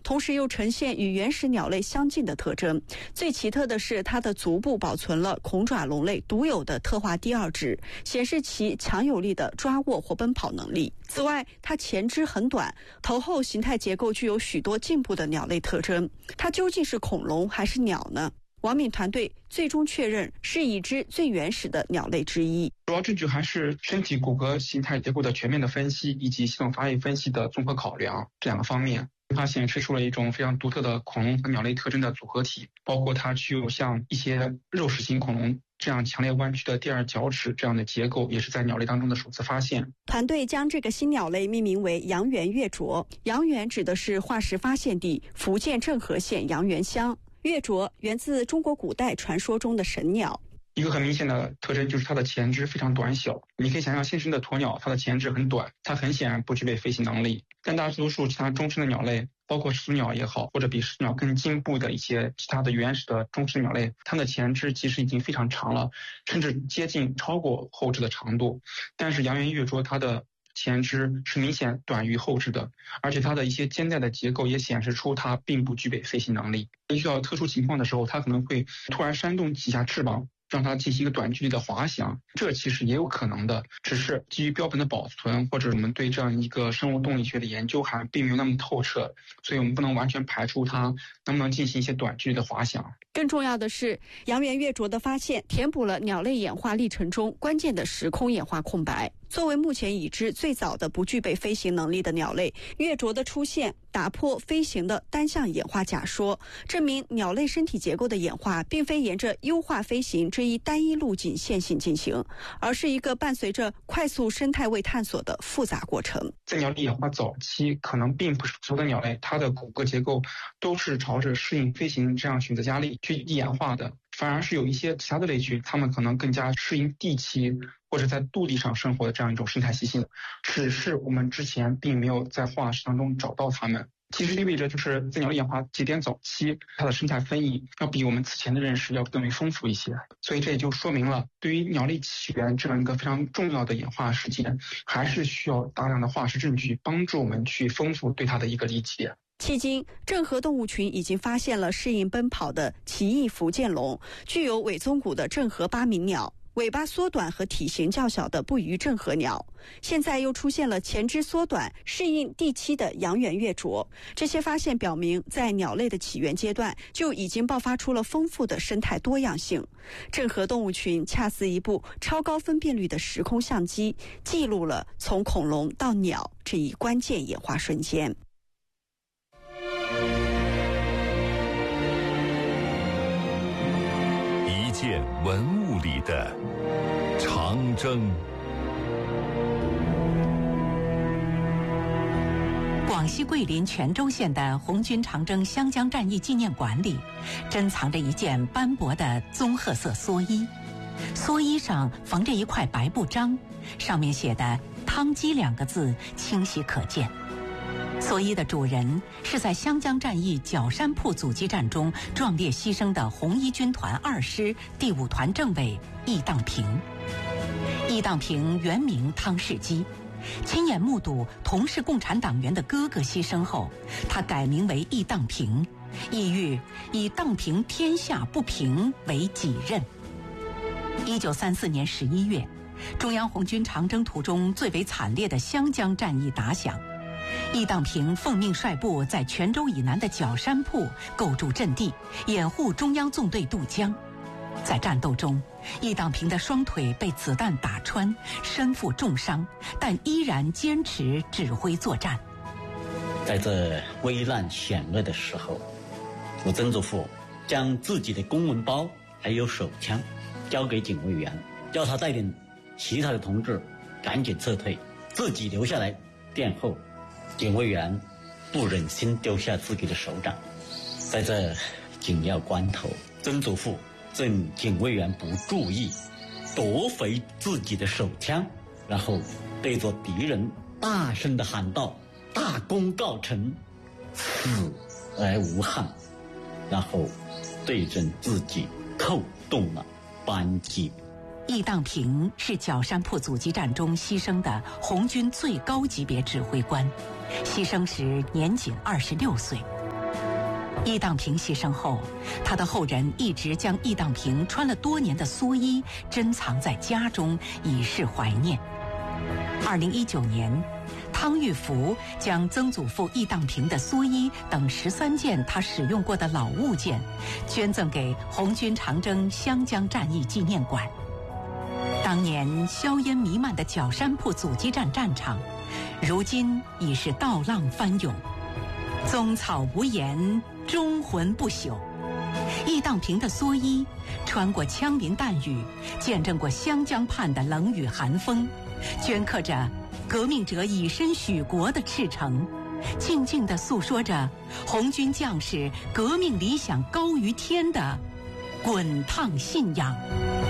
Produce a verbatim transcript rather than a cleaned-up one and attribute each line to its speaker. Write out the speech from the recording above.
Speaker 1: 同时又呈现与原始鸟类相近的特征。最奇特的是，它的足部保存了恐爪龙类独有的特化第二趾，显示其强有力的抓握或奔跑能力。此外，它前肢很短，头后形态结构具有许多进步的鸟类特征。它究竟是恐龙还是鸟呢？王敏团队最终确认是已知最原始的鸟类之一。
Speaker 2: 主要证据还是身体骨骼形态结构的全面的分析，以及系统发育分析的综合考量这两个方面。它显示出了一种非常独特的恐龙和鸟类特征的组合体，包括它具有像一些肉食型恐龙这样强烈弯曲的第二脚趾这样的结构，也是在鸟类当中的首次发现。
Speaker 1: 团队将这个新鸟类命名为阳原月啄，阳原指的是化石发现地福建政和县阳原乡，月啄源自中国古代传说中的神鸟。
Speaker 2: 一个很明显的特征就是它的前肢非常短小，你可以想象现生的鸵鸟，它的前肢很短，它很显然不具备飞行能力。但大多数其他中生的鸟类，包括始祖鸟也好，或者比始祖鸟更进步的一些其他的原始的中生鸟类，它的前肢其实已经非常长了，甚至接近超过后肢的长度。但是阳原月啄它的前肢是明显短于后肢的，而且它的一些肩带的结构也显示出它并不具备飞行能力。遇到特殊情况的时候，它可能会突然扇动几下翅膀，让它进行一个短距离的滑翔，这其实也有可能的，只是基于标本的保存，或者我们对这样一个生物动力学的研究还并没有那么透彻，所以我们不能完全排除它能不能进行一些短距离的滑翔。
Speaker 1: 更重要的是，阳原月啄的发现填补了鸟类演化历程中关键的时空演化空白。作为目前已知最早的不具备飞行能力的鸟类，月啄的出现打破飞行的单向演化假说，证明鸟类身体结构的演化并非沿着优化飞行这一单一路径线性进行，而是一个伴随着快速生态位探索的复杂过程。
Speaker 2: 在鸟类演化早期，可能并不是所有的鸟类它的骨骼结构都是朝着适应飞行这样选择压力去演化的，反而是有一些其他的类群，它们可能更加适应地栖或者在陆地上生活的这样一种生态习性，只是我们之前并没有在化石当中找到它们。其实意味着就是在鸟类演化节点早期，它的生态分异要比我们此前的认识要更为丰富一些，所以这也就说明了对于鸟类起源这样一个非常重要的演化事件，还是需要大量的化石证据帮助我们去丰富对它的一个理解。
Speaker 1: 迄今，郑和动物群已经发现了适应奔跑的奇异福建龙，具有尾宗骨的郑和八鸣鸟，尾巴缩短和体型较小的不虞郑和鸟，现在又出现了前肢缩短适应地栖的阳原月啄。这些发现表明，在鸟类的起源阶段就已经爆发出了丰富的生态多样性。郑和动物群恰似一部超高分辨率的时空相机，记录了从恐龙到鸟这一关键演化瞬间。
Speaker 3: 一件文物里的长征。
Speaker 4: 广西桂林全州县的红军长征湘江战役纪念馆里，珍藏着一件斑驳的棕褐色蓑衣，蓑衣上缝着一块白布章，上面写的“汤基”两个字清晰可见。蓑衣的主人是在湘江战役角山铺阻击战中壮烈牺牲的红一军团二师第五团政委易当平。易当平原名汤世基，亲眼目睹同是共产党员的哥哥牺牲后，他改名为易当平，意欲以荡平天下不平为己任。一九三四年十一月，中央红军长征途中最为惨烈的湘江战役打响，易当平奉命率部在泉州以南的角山铺构筑阵地，掩护中央纵队渡江。在战斗中，易当平的双腿被子弹打穿，身负重伤，但依然坚持指挥作战。
Speaker 5: 在这危难险恶的时候，我曾祖父将自己的公文包还有手枪交给警卫员，叫他带领其他的同志赶紧撤退，自己留下来殿后。警卫员不忍心丢下自己的首长，在这紧要关头，曾祖父趁警卫员不注意，夺回自己的手枪，然后对着敌人大声地喊道：“大功告成，死而无憾。”然后对准自己扣动了扳机。
Speaker 4: 易当平是角山铺阻击战中牺牲的红军最高级别指挥官，牺牲时年仅二十六岁。 易当平牺牲后，他的后人一直将易当平穿了多年的蓑衣珍藏在家中，以示怀念。二零一九年，汤玉福将曾祖父易当平的蓑衣等十三件他使用过的老物件，捐赠给红军长征湘江战役纪念馆。当年硝烟弥漫的角山铺阻击战战场，如今已是稻浪翻涌，宗草无言，忠魂不朽。易当平的蓑衣，穿过枪林弹雨，见证过湘江畔的冷雨寒风，镌刻着革命者以身许国的赤诚，静静地诉说着红军将士革命理想高于天的滚烫信仰。